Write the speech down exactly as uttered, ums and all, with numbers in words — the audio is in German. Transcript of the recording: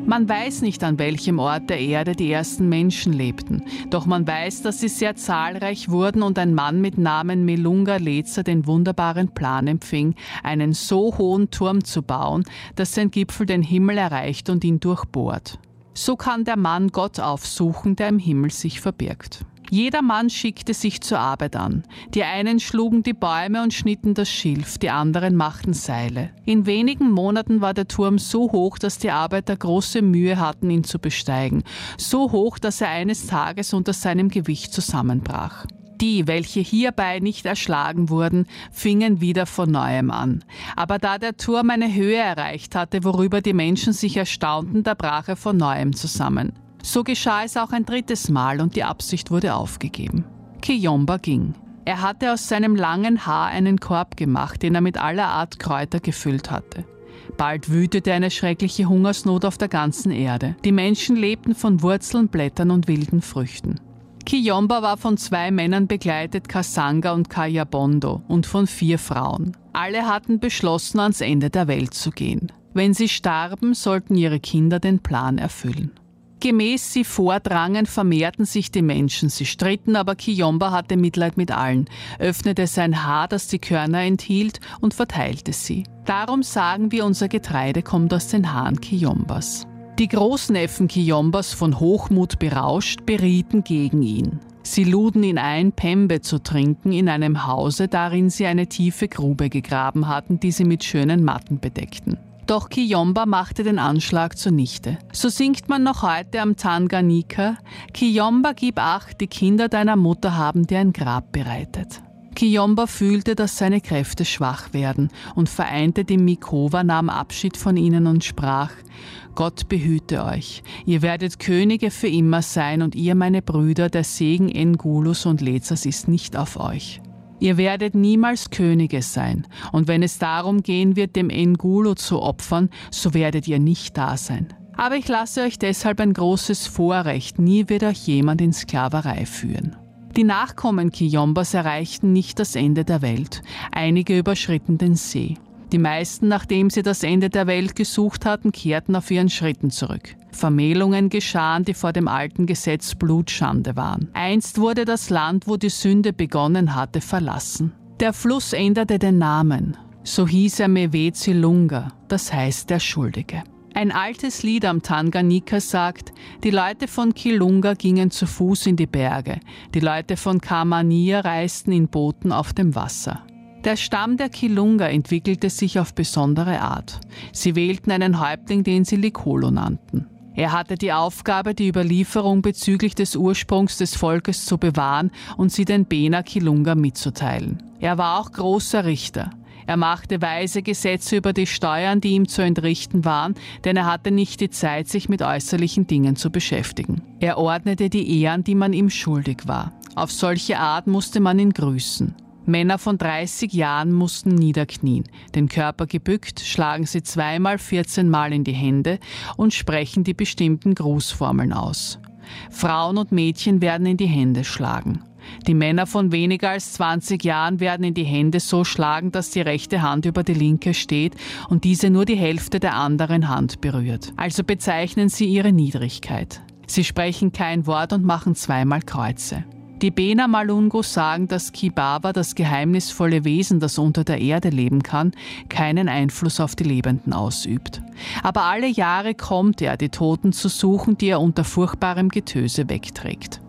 Man weiß nicht, an welchem Ort der Erde die ersten Menschen lebten, doch man weiß, dass sie sehr zahlreich wurden und ein Mann mit Namen Melunga Lezer den wunderbaren Plan empfing, einen so hohen Turm zu bauen, dass sein Gipfel den Himmel erreicht und ihn durchbohrt. So kann der Mann Gott aufsuchen, der im Himmel sich verbirgt. Jeder Mann schickte sich zur Arbeit an. Die einen schlugen die Bäume und schnitten das Schilf, die anderen machten Seile. In wenigen Monaten war der Turm so hoch, dass die Arbeiter große Mühe hatten, ihn zu besteigen. So hoch, dass er eines Tages unter seinem Gewicht zusammenbrach. Die, welche hierbei nicht erschlagen wurden, fingen wieder von Neuem an. Aber da der Turm eine Höhe erreicht hatte, worüber die Menschen sich erstaunten, da brach er von Neuem zusammen. So geschah es auch ein drittes Mal und die Absicht wurde aufgegeben. Kiyomba ging. Er hatte aus seinem langen Haar einen Korb gemacht, den er mit aller Art Kräuter gefüllt hatte. Bald wütete eine schreckliche Hungersnot auf der ganzen Erde. Die Menschen lebten von Wurzeln, Blättern und wilden Früchten. Kiyomba war von zwei Männern begleitet, Kasanga und Kayabondo, und von vier Frauen. Alle hatten beschlossen, ans Ende der Welt zu gehen. Wenn sie starben, sollten ihre Kinder den Plan erfüllen. Gemäß sie vordrangen, vermehrten sich die Menschen. Sie stritten, aber Kiyomba hatte Mitleid mit allen, öffnete sein Haar, das die Körner enthielt, und verteilte sie. Darum sagen wir, unser Getreide kommt aus den Haaren Kiyombas. Die Großneffen Kiyombas, von Hochmut berauscht, berieten gegen ihn. Sie luden ihn ein, Pembe zu trinken in einem Hause, darin sie eine tiefe Grube gegraben hatten, die sie mit schönen Matten bedeckten. Doch Kiyomba machte den Anschlag zunichte. So singt man noch heute am Tanganyika: Kiyomba, gib acht, die Kinder deiner Mutter haben dir ein Grab bereitet. Kiyomba fühlte, dass seine Kräfte schwach werden und vereinte die Mikowa, nahm Abschied von ihnen und sprach: Gott behüte euch, ihr werdet Könige für immer sein und ihr, meine Brüder, der Segen Ngulus und Lezers ist nicht auf euch. Ihr werdet niemals Könige sein, und wenn es darum gehen wird, dem Ngulu zu opfern, so werdet ihr nicht da sein. Aber ich lasse euch deshalb ein großes Vorrecht, nie wird euch jemand in Sklaverei führen. Die Nachkommen Kiyombas erreichten nicht das Ende der Welt, einige überschritten den See. Die meisten, nachdem sie das Ende der Welt gesucht hatten, kehrten auf ihren Schritten zurück. Vermählungen geschahen, die vor dem alten Gesetz Blutschande waren. Einst wurde das Land, wo die Sünde begonnen hatte, verlassen. Der Fluss änderte den Namen. So hieß er Mewezi Lunga, das heißt der Schuldige. Ein altes Lied am Tanganyika sagt: Die Leute von Kilunga gingen zu Fuß in die Berge. Die Leute von Kamania reisten in Booten auf dem Wasser. Der Stamm der Kilunga entwickelte sich auf besondere Art. Sie wählten einen Häuptling, den sie Likolo nannten. Er hatte die Aufgabe, die Überlieferung bezüglich des Ursprungs des Volkes zu bewahren und sie den Bena Kilunga mitzuteilen. Er war auch großer Richter. Er machte weise Gesetze über die Steuern, die ihm zu entrichten waren, denn er hatte nicht die Zeit, sich mit äußerlichen Dingen zu beschäftigen. Er ordnete die Ehren, die man ihm schuldig war. Auf solche Art musste man ihn grüßen. Männer von dreißig Jahren mussten niederknien, den Körper gebückt, schlagen sie zweimal vierzehn Mal in die Hände und sprechen die bestimmten Grußformeln aus. Frauen und Mädchen werden in die Hände schlagen. Die Männer von weniger als zwanzig Jahren werden in die Hände so schlagen, dass die rechte Hand über die linke steht und diese nur die Hälfte der anderen Hand berührt. Also bezeichnen sie ihre Niedrigkeit. Sie sprechen kein Wort und machen zweimal Kreuze. Die Bena Malungo sagen, dass Kibawa, das geheimnisvolle Wesen, das unter der Erde leben kann, keinen Einfluss auf die Lebenden ausübt. Aber alle Jahre kommt er, die Toten zu suchen, die er unter furchtbarem Getöse wegträgt.